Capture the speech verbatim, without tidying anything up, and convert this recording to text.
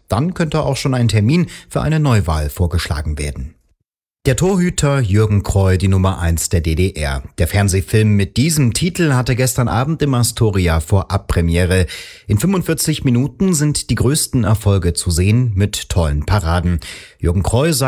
Dann könnte auch schon ein Termin für eine Neuwahl vorgeschlagen werden. Der Torhüter Jürgen Kroll, die Nummer eins der D D R. Der Fernsehfilm mit diesem Titel hatte gestern Abend im Astoria Vorabpremiere. In fünfundvierzig Minuten sind die größten Erfolge zu sehen mit tollen Paraden. Jürgen Kroll